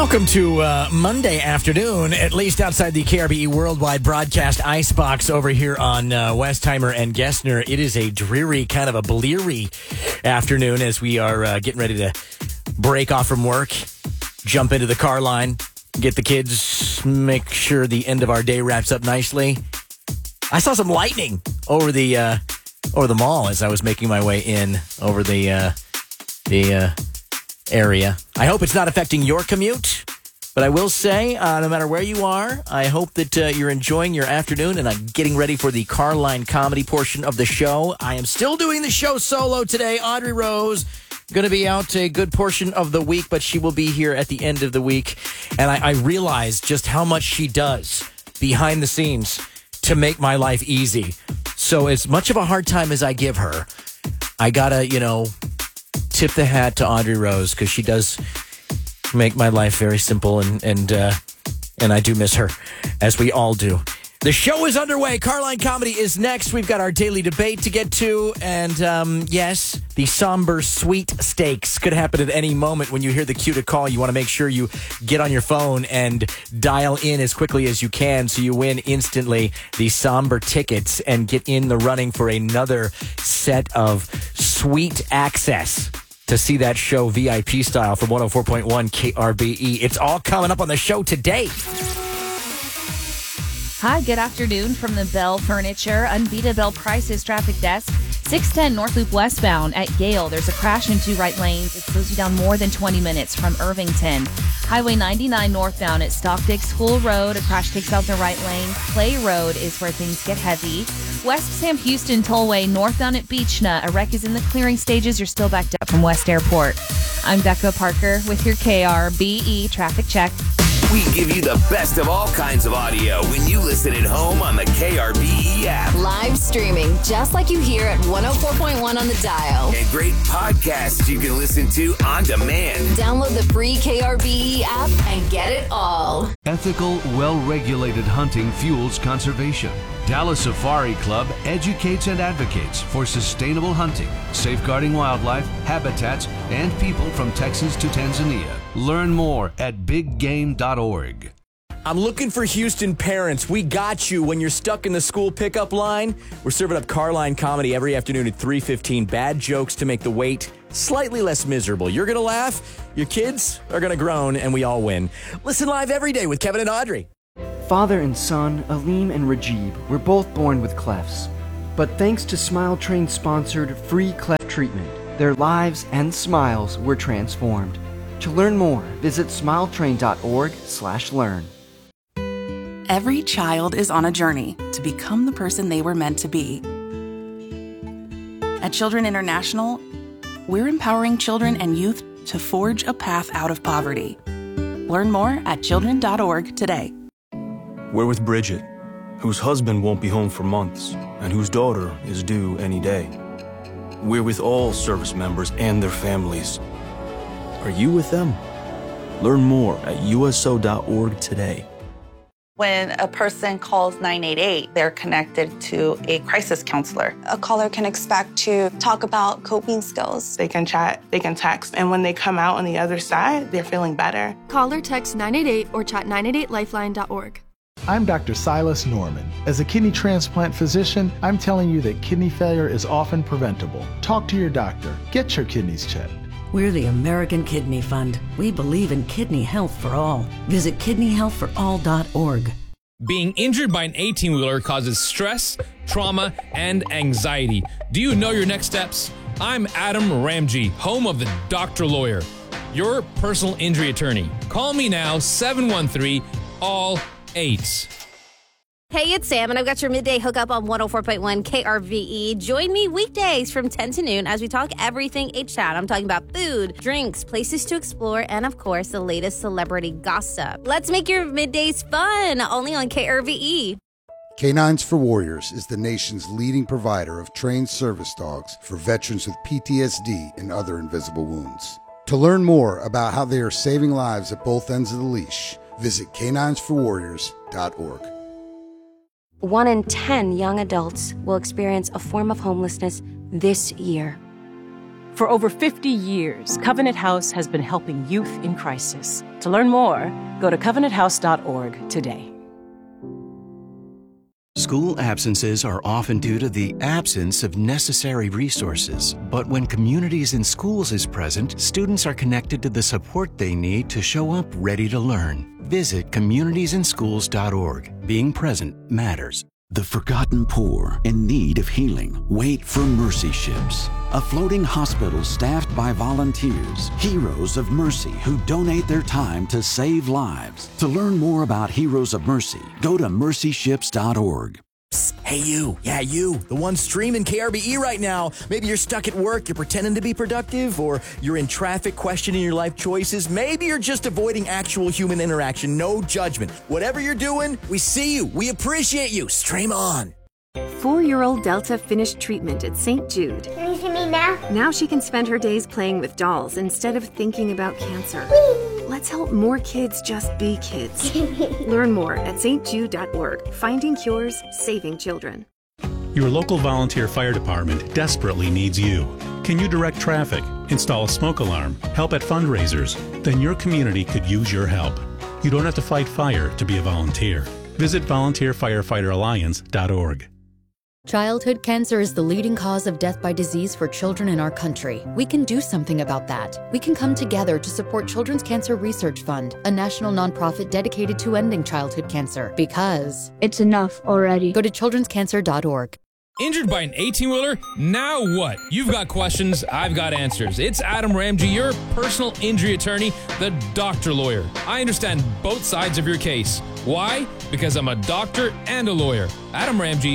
Welcome to Monday afternoon, at least outside the KRBE Worldwide Broadcast Icebox over here on Westheimer and Gessner. It is a dreary, kind of a bleary afternoon as we are getting ready to break off from work, jump into the car line, get the kids, make sure the end of our day wraps up nicely. I saw some lightning over the mall as I was making my way in over the area. I hope it's not affecting your commute, but I will say, no matter where you are, I hope that you're enjoying your afternoon, and I'm getting ready for the Carline comedy portion of the show. I am still doing the show solo today. Audrey Rose going to be out a good portion of the week, but she will be here at the end of the week, and I realize just how much she does behind the scenes to make my life easy. So as much of a hard time as I give her, I gotta, tip the hat to Audrey Rose, because she does make my life very simple, and I do miss her, as we all do. The show is underway. Carline Comedy is next. We've got our daily debate to get to, and yes, the somber sweepstakes could happen at any moment. When you hear the cue to call, you want to make sure you get on your phone and dial in as quickly as you can so you win instantly the somber tickets and get in the running for another set of sweet access to see that show VIP style from 104.1 KRBE. It's all coming up on the show today. Hi, good afternoon from the Bell Furniture Unbeatable Prices Traffic Desk. 610 North Loop westbound at Yale. There's a crash in two right lanes. It slows you down more than 20 minutes from Irvington. Highway 99 northbound at Stockdick School Road. A crash takes out the right lane. Clay Road is where things get heavy. West Sam Houston Tollway northbound at Beechna. A wreck is in the clearing stages. You're still backed up from West Airport. I'm Becca Parker with your KRBE traffic check. We give you the best of all kinds of audio when you listen at home on the KRBE app. Live streaming, just like you hear at 104.1 on the dial. And great podcasts you can listen to on demand. Download the free KRBE app and get it all. Ethical, well-regulated hunting fuels conservation. Dallas Safari Club educates and advocates for sustainable hunting, safeguarding wildlife, habitats, and people from Texas to Tanzania. Learn more at biggame.org. I'm looking for Houston parents. We got you when you're stuck in the school pickup line. We're serving up Carline Comedy every afternoon at 3:15. Bad jokes to make the wait slightly less miserable. You're going to laugh, your kids are going to groan, and we all win. Listen live every day with Kevin and Audrey. Father and son, Aleem and Rajib, were both born with clefts. But thanks to Smile Train's sponsored free cleft treatment, their lives and smiles were transformed. To learn more, visit smiletrain.org/learn. Every child is on a journey to become the person they were meant to be. At Children International, we're empowering children and youth to forge a path out of poverty. Learn more at children.org today. We're with Bridget, whose husband won't be home for months and whose daughter is due any day. We're with all service members and their families. Are you with them? Learn more at USO.org today. When a person calls 988, they're connected to a crisis counselor. A caller can expect to talk about coping skills. They can chat, they can text, and when they come out on the other side, they're feeling better. Call or text 988 or chat 988lifeline.org. I'm Dr. Silas Norman. As a kidney transplant physician, I'm telling you that kidney failure is often preventable. Talk to your doctor. Get your kidneys checked. We're the American Kidney Fund. We believe in kidney health for all. Visit kidneyhealthforall.org. Being injured by an 18-wheeler causes stress, trauma, and anxiety. Do you know your next steps? I'm Adam Ramji, home of the Doctor Lawyer, your personal injury attorney. Call me now, 713-ALL-8. Hey, it's Sam, and I've got your midday hookup on 104.1 KRVE. Join me weekdays from 10 to noon as we talk everything H-Town. I'm talking about food, drinks, places to explore, and, of course, the latest celebrity gossip. Let's make your middays fun, only on KRVE. Canines for Warriors is the nation's leading provider of trained service dogs for veterans with PTSD and other invisible wounds. To learn more about how they are saving lives at both ends of the leash, visit caninesforwarriors.org. 1 in 10 young adults will experience a form of homelessness this year. For over 50 years, Covenant House has been helping youth in crisis. To learn more, go to covenanthouse.org today. School absences are often due to the absence of necessary resources. But when Communities in Schools is present, students are connected to the support they need to show up ready to learn. Visit communitiesandschools.org. Being present matters. The forgotten poor in need of healing wait for Mercy Ships, a floating hospital staffed by volunteers, heroes of mercy who donate their time to save lives. To learn more about Heroes of Mercy, go to mercyships.org. Hey, you. Yeah, you. The one streaming KRBE right now. Maybe you're stuck at work, you're pretending to be productive, or you're in traffic questioning your life choices. Maybe you're just avoiding actual human interaction. No judgment. Whatever you're doing, we see you. We appreciate you. Stream on. 4-year-old Delta finished treatment at St. Jude. Can you see me now? Now she can spend her days playing with dolls instead of thinking about cancer. Whee! Let's help more kids just be kids. Learn more at stjude.org. Finding cures, saving children. Your local volunteer fire department desperately needs you. Can you direct traffic, install a smoke alarm, help at fundraisers? Then your community could use your help. You don't have to fight fire to be a volunteer. Visit volunteerfirefighteralliance.org. Childhood cancer is the leading cause of death by disease for children in our country. We can do something about that. We can come together to support Children's Cancer Research Fund, a national nonprofit dedicated to ending childhood cancer. Because it's enough already. Go to childrenscancer.org. Injured by an 18-wheeler? Now what? You've got questions, I've got answers. It's Adam Ramsey, your personal injury attorney, the doctor lawyer. I understand both sides of your case. Why? Because I'm a doctor and a lawyer. Adam Ramsey,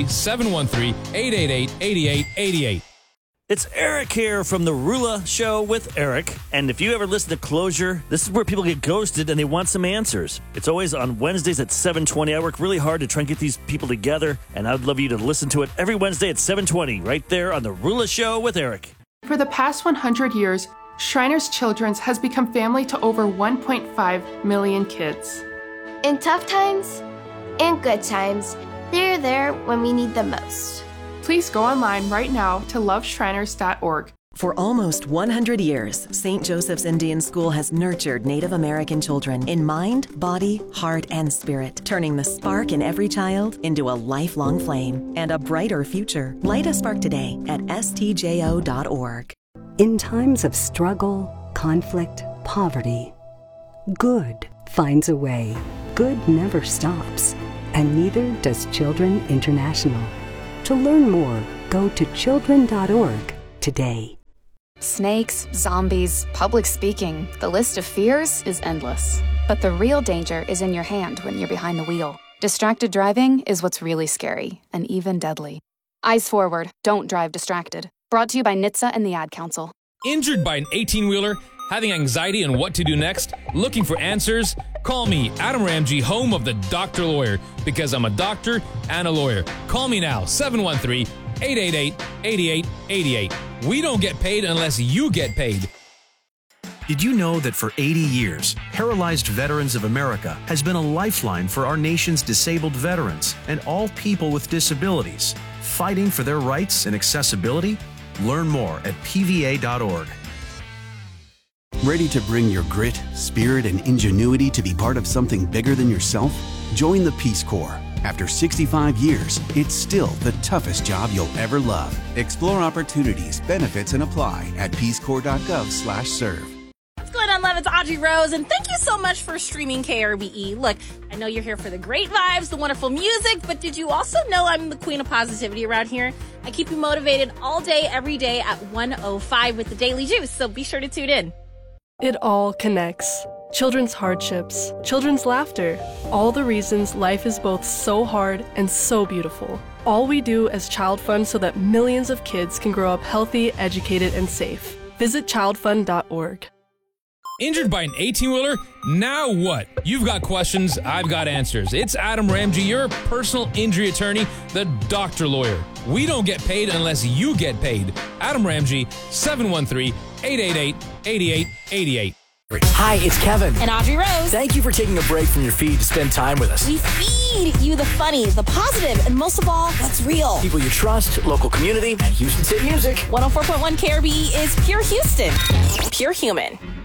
713-888-8888. It's Eric here from The Rula Show with Eric. And if you ever listen to Closure, this is where people get ghosted and they want some answers. It's always on Wednesdays at 7:20. I work really hard to try and get these people together, and I'd love you to listen to it every Wednesday at 7:20, right there on The Rula Show with Eric. For the past 100 years, Shriners Children's has become family to over 1.5 million kids. In tough times and good times, they're there when we need them most. Please go online right now to loveshriners.org. For almost 100 years, St. Joseph's Indian School has nurtured Native American children in mind, body, heart, and spirit, turning the spark in every child into a lifelong flame and a brighter future. Light a spark today at stjo.org. In times of struggle, conflict, poverty, good finds a way. Good never stops, and neither does Children International. To learn more, go to children.org today. Snakes, zombies, public speaking. The list of fears is endless. But the real danger is in your hand when you're behind the wheel. Distracted driving is what's really scary and even deadly. Eyes forward, don't drive distracted. Brought to you by NHTSA and the Ad Council. Injured by an 18-wheeler? Having anxiety on what to do next? Looking for answers? Call me, Adam Ramsey, home of the Doctor Lawyer, because I'm a doctor and a lawyer. Call me now, 713-888-8888. We don't get paid unless you get paid. Did you know that for 80 years, Paralyzed Veterans of America has been a lifeline for our nation's disabled veterans and all people with disabilities, fighting for their rights and accessibility? Learn more at pva.org. Ready to bring your grit, spirit, and ingenuity to be part of something bigger than yourself? Join the Peace Corps. After 65 years, it's still the toughest job you'll ever love. Explore opportunities, benefits, and apply at peacecorps.gov/serve. What's going on, love? It's Audrey Rose, and thank you so much for streaming KRBE. Look, I know you're here for the great vibes, the wonderful music, but did you also know I'm the queen of positivity around here? I keep you motivated all day, every day at 1:05 with the Daily Juice, so be sure to tune in. It all connects. Children's hardships, children's laughter, all the reasons life is both so hard and so beautiful. All we do as Child Fund so that millions of kids can grow up healthy, educated, and safe. Visit childfund.org. Injured by an 18-wheeler? Now what? You've got questions, I've got answers. It's Adam Ramsey, your personal injury attorney, the Doctor Lawyer. We don't get paid unless you get paid. Adam Ramsey, 713-888-8888. Hi, it's Kevin. And Audrey Rose. Thank you for taking a break from your feed to spend time with us. We feed you the funny, the positive, and most of all, what's real. People you trust, local community, and Houston State Music. 104.1 KRBE is Pure Houston. Pure human.